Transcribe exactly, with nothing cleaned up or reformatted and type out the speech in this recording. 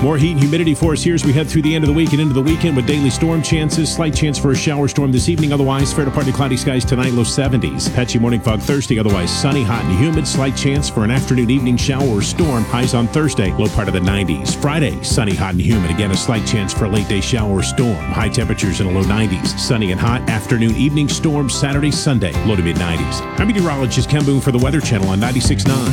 More heat and humidity for us here as we head through the end of the week and into the weekend with daily storm chances. Slight chance for a shower storm this evening. Otherwise, fair to partly cloudy skies tonight, low seventies. Patchy morning fog Thursday. Otherwise, sunny, hot, and humid. Slight chance for an afternoon, evening shower or storm. Highs on Thursday, low part of the nineties. Friday, sunny, hot, and humid. Again, a slight chance for a late day shower or storm. High temperatures in the low nineties. Sunny and hot. Afternoon, evening storm Saturday, Sunday, low to mid nineties. I'm meteorologist Ken Boone for the Weather Channel on ninety-six point nine.